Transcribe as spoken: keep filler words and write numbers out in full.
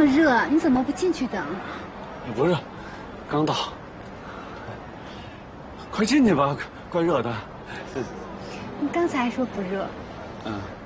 么热，你怎么不进去等？ 也不热，刚到。快进去吧，怪热的。 你刚才还说不热。 嗯。